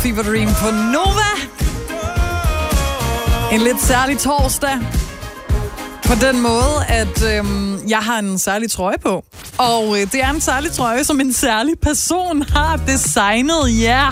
Fever Dream på Nova. En lidt særlig torsdag. På den måde, at jeg har en særlig trøje på. Og det er en særlig trøje, som en særlig person har designet. Ja!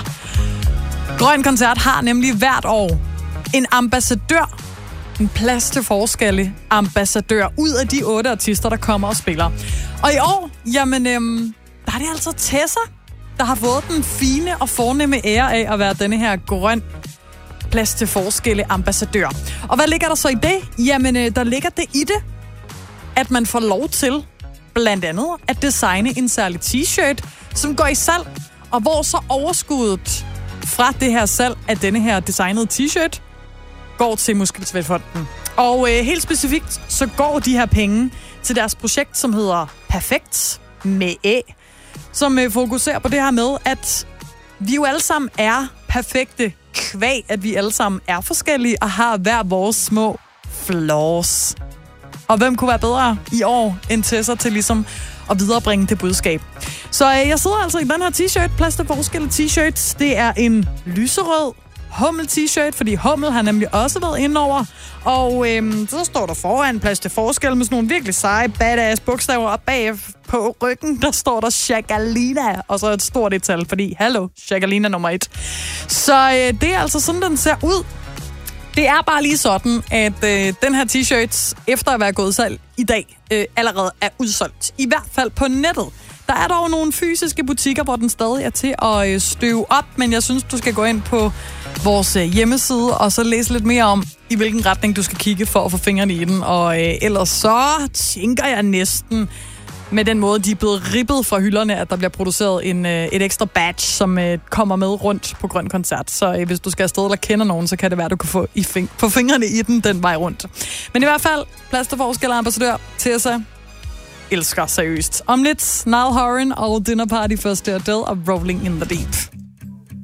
Grøn Koncert har nemlig hvert år en ambassadør. En plads til forskelle ambassadør ud af de 8 artister, der kommer og spiller. Og i år, jamen, der er det altså Tessa, der har fået den fine og fornemme ære af at være denne her grøn plads til forskelle ambassadør. Og hvad ligger der så i det? Jamen, der ligger det i det, at man får lov til blandt andet at designe en særlig t-shirt, som går i salg, og hvor så overskuddet fra det her salg af denne her designede t-shirt går til Muskelsvæltfonden. Og helt specifikt, så går de her penge til deres projekt, som hedder Perfekt med Æ, som fokuserer på det her med, at vi jo alle sammen er perfekte, kvæg, at vi alle sammen er forskellige og har hver vores små flaws. Og hvem kunne være bedre i år end Tessa til ligesom at viderebringe det budskab? Så jeg sidder altså i den her t-shirt, plads til forskellige t-shirts. Det er en lyserød Hummel t-shirt, fordi Hummel har nemlig også været indover. Og så står der foran plads til forskel med sådan nogle virkelig seje, badass bogstaver, og bag på ryggen, der står der Shagalina, og så et stort tal, fordi hallo, Shagalina nummer 1. Så det er altså sådan, den ser ud. Det er bare lige sådan, at den her t-shirt, efter at være gået salg i dag, allerede er udsolgt. I hvert fald på nettet. Der er dog nogle fysiske butikker, hvor den stadig er til at støve op, men jeg synes, du skal gå ind på vores hjemmeside og så læse lidt mere om, i hvilken retning du skal kigge for at få fingrene i den. Og ellers så tænker jeg næsten, med den måde, de er blevet ribbet fra hylderne, at der bliver produceret et ekstra badge, som kommer med rundt på Grøn Koncert. Så hvis du skal afsted eller kender nogen, så kan det være, at du kan få fingrene i den vej rundt. Men i hvert fald, plads til forskel ambassadør, Tessa. Elsker seriøst. Om lidt, Niall Horan og Dinner Party, først der Adele og Rolling in the Deep.